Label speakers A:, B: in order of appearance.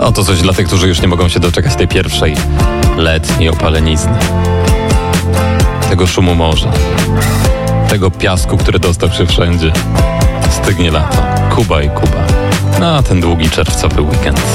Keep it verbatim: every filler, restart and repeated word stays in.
A: No to coś dla tych, którzy już nie mogą się doczekać tej pierwszej letniej opalenizny. Tego szumu morza. Tego piasku, który dostał się wszędzie. Stygnie lato. Kuba i Kuba. Na ten długi czerwcowy weekend.